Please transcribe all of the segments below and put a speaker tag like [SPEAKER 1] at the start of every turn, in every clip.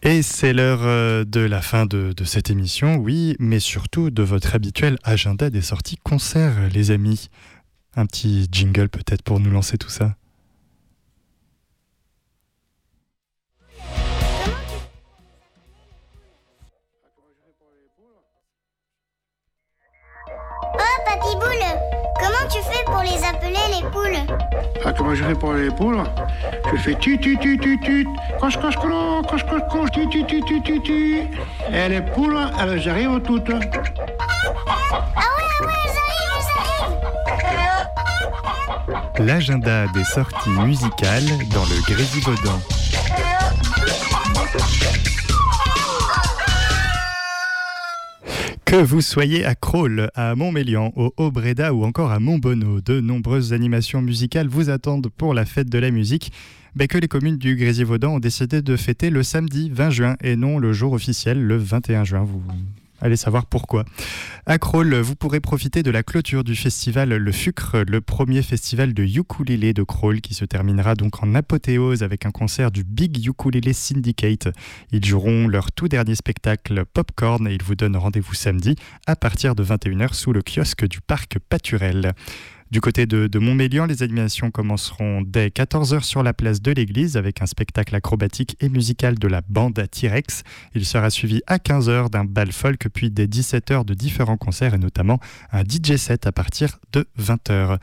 [SPEAKER 1] Et c'est l'heure de la fin de cette émission, oui, mais surtout de votre habituel agenda des sorties concerts, les amis. Un petit jingle peut-être pour nous lancer tout ça.
[SPEAKER 2] Oh, Papy Boule, comment tu fais pour les appeler, les poules?
[SPEAKER 3] Ah, comment je fais pour les poules? Je fais tu, coche, colo, coche, tu. Et les poules, elles arrivent toutes.
[SPEAKER 2] Ah ouais, elles arrivent.
[SPEAKER 1] L'agenda des sorties musicales dans le Grésivaudan. Que vous soyez à Crolles, à Montmélian, au Haut-Bréda ou encore à Montbonneau, de nombreuses animations musicales vous attendent pour la fête de la musique que les communes du Grésivaudan ont décidé de fêter le samedi 20 juin et non le jour officiel, le 21 juin. Vous allez savoir pourquoi. À Crolles, vous pourrez profiter de la clôture du festival Le Fucre, le premier festival de ukulélé de Crolles qui se terminera donc en apothéose avec un concert du Big Ukulele Syndicate. Ils joueront leur tout dernier spectacle Popcorn et ils vous donnent rendez-vous samedi à partir de 21h sous le kiosque du parc Paturel. Du côté de Montmélian, les animations commenceront dès 14h sur la place de l'église avec un spectacle acrobatique et musical de la bande à T-Rex. Il sera suivi à 15h d'un bal folk puis dès 17h de différents concerts et notamment un DJ set à partir de 20h.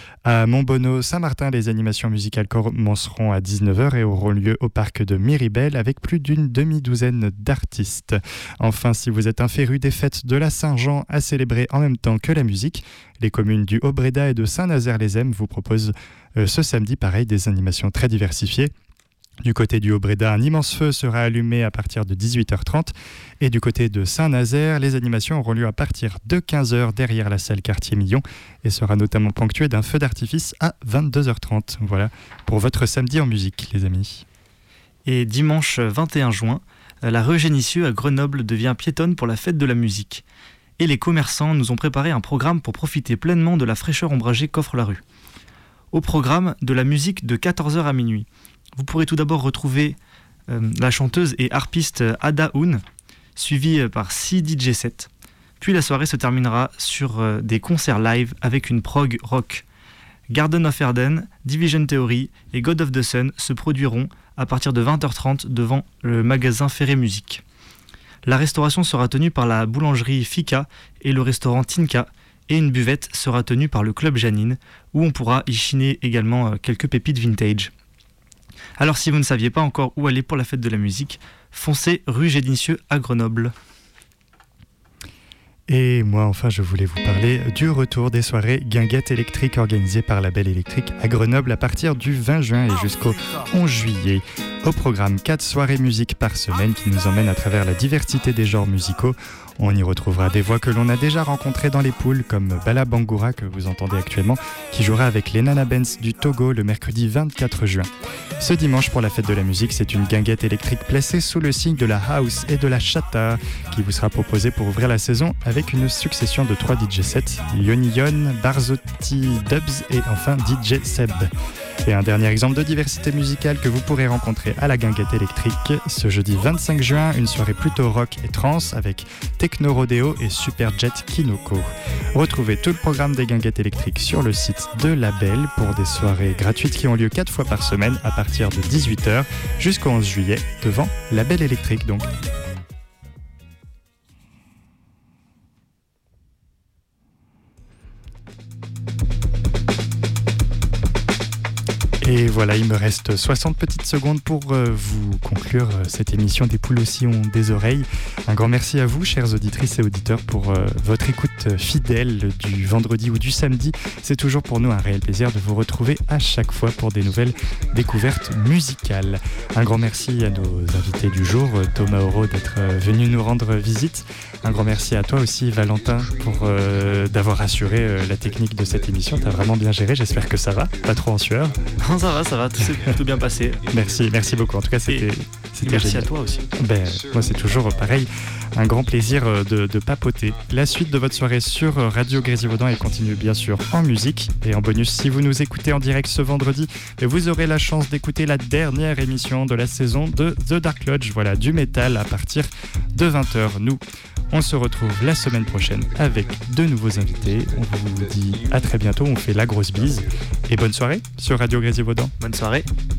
[SPEAKER 1] À Montbonneau, Saint-Martin, les animations musicales commenceront à 19h et auront lieu au parc de Miribel avec plus d'une demi-douzaine d'artistes. Enfin, si vous êtes un féru des fêtes de la Saint-Jean à célébrer en même temps que la musique, les communes du Haut-Bréda et de Saint-Nazaire-les-Aismes vous proposent ce samedi, pareil, des animations très diversifiées. Du côté du Haut-Bréda, un immense feu sera allumé à partir de 18h30 et du côté de Saint-Nazaire, les animations auront lieu à partir de 15h derrière la salle Cartier-Millon et sera notamment ponctuée d'un feu d'artifice à 22h30. Voilà pour votre samedi en musique, les amis.
[SPEAKER 4] Et dimanche 21 juin, la rue Génissieux à Grenoble devient piétonne pour la fête de la musique. Et les commerçants nous ont préparé un programme pour profiter pleinement de la fraîcheur ombragée qu'offre la rue. Au programme, de la musique de 14h à minuit. Vous pourrez tout d'abord retrouver la chanteuse et harpiste Ada Hoon, suivie par 6 DJ sets. Puis la soirée se terminera sur des concerts live avec une prog rock. Garden of Eden, Division Theory et God of the Sun se produiront à partir de 20h30 devant le magasin Ferré Musique. La restauration sera tenue par la boulangerie Fika et le restaurant Tinka, et une buvette sera tenue par le club Janine, où on pourra y chiner également quelques pépites vintage. Alors si vous ne saviez pas encore où aller pour la fête de la musique, foncez rue Génissieux à Grenoble.
[SPEAKER 1] Et moi, enfin, je voulais vous parler du retour des soirées guinguettes électriques organisées par la Belle Électrique à Grenoble à partir du 20 juin et jusqu'au 11 juillet. Au programme, 4 soirées musique par semaine qui nous emmènent à travers la diversité des genres musicaux. On y retrouvera des voix que l'on a déjà rencontrées dans les poules, comme Bala Bangoura que vous entendez actuellement, qui jouera avec les Nana Benz du Togo le mercredi 24 juin. Ce dimanche, pour la fête de la musique, c'est une guinguette électrique placée sous le signe de la house et de la chata qui vous sera proposée pour ouvrir la saison avec une succession de 3 DJ sets, Yoni Yon, Barzotti Dubs et enfin DJ Seb. Et un dernier exemple de diversité musicale que vous pourrez rencontrer à la guinguette électrique ce jeudi 25 juin, une soirée plutôt rock et trance avec Techno Rodeo et Superjet Kinoko. Retrouvez tout le programme des guinguettes électriques sur le site de La Belle pour des soirées gratuites qui ont lieu 4 fois par semaine à partir de 18h jusqu'au 11 juillet devant La Belle Électrique donc. Et voilà, il me reste 60 petites secondes pour vous conclure cette émission des poules aussi ont des oreilles. Un grand merci à vous, chères auditrices et auditeurs, pour votre écoute fidèle du vendredi ou du samedi. C'est toujours pour nous un réel plaisir de vous retrouver à chaque fois pour des nouvelles découvertes musicales. Un grand merci à nos invités du jour, Thomas Auro d'être venu nous rendre visite. Un grand merci à toi aussi, Valentin, pour d'avoir assuré la technique de cette émission. T'as vraiment bien géré, j'espère que ça va, pas trop en sueur.
[SPEAKER 4] Non, ça va, va, tout s'est plutôt bien passé.
[SPEAKER 1] Merci beaucoup. En tout cas, c'était
[SPEAKER 4] merci
[SPEAKER 1] génial.
[SPEAKER 4] à toi aussi.
[SPEAKER 1] Moi, c'est toujours pareil, un grand plaisir de papoter. La suite de votre soirée sur Radio Grésivaudan, elle continue bien sûr en musique. Et en bonus, si vous nous écoutez en direct ce vendredi, vous aurez la chance d'écouter la dernière émission de la saison de The Dark Lodge, voilà, du métal à partir de 20h. Nous, on se retrouve la semaine prochaine avec de nouveaux invités. On vous dit à très bientôt, on fait la grosse bise. Et bonne soirée sur Radio Grésivaudan.
[SPEAKER 4] Bonne soirée.